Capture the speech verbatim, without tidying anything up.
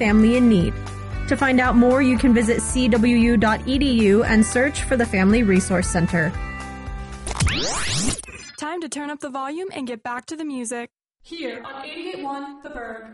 family in need. To find out more, you can visit c w u dot e d u and search for the Family Resource Center. Time to turn up the volume and get back to the music. Here on eighty-eight point one The Berg.